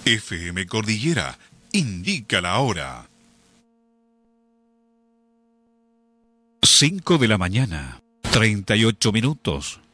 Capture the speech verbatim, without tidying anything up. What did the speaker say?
F M Cordillera indica la hora. cinco de la mañana, treinta y ocho minutos.